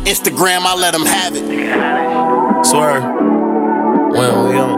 Instagram, I let them have it. Swear. When we on